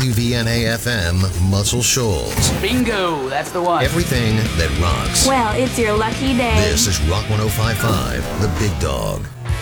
WVNA-FM, Muscle Shoals. Bingo, that's the one. Everything that rocks. Well, it's your lucky day. This is Rock 105.5, The Big Dog.